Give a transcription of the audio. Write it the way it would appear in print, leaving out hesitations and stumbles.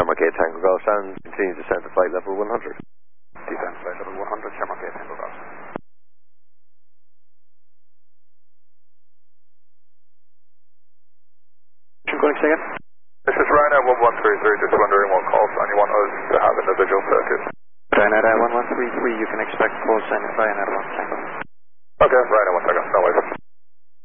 Shamrock 8 Tango Golf, and continue descent to flight level 100. Descent flight level 100, Shamrock 8 Tango Golf. Going second. This is Ryanair 1133, just wondering what calls and you want us to have in the visual circuit. Ryanair 1133, you can expect close sign of Ryanair 1 Tango. Okay, Ryanair 1 second, no worries.